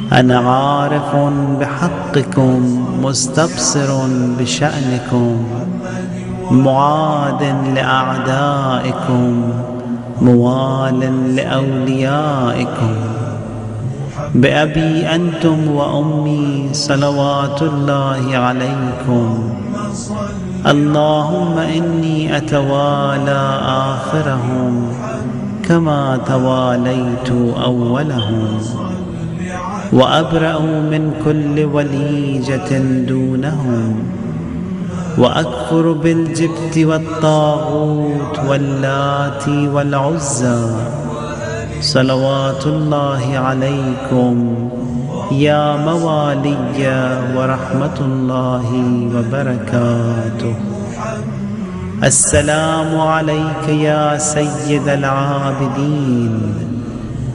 أنا عارف بحقكم مستبصر بشأنكم، معاد لأعدائكم موال لأوليائكم. بأبي أنتم وأمي صلوات الله عليكم. اللهم إني أتوالى آخرهم كما تواليت أولهم، وأبرأ من كل وليجة دونهم، وأكفر بالجبت والطاغوت واللات والعزى. صلوات الله عليكم يا موالي ورحمة الله وبركاته. السلام عليك يا سيد العابدين